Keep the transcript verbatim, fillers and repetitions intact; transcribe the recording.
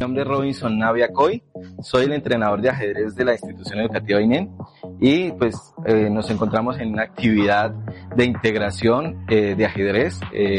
Mi nombre es Robinson Navia Coy, soy el entrenador de ajedrez de la institución educativa I N E N y pues eh, nos encontramos en una actividad de integración eh, de ajedrez. Eh,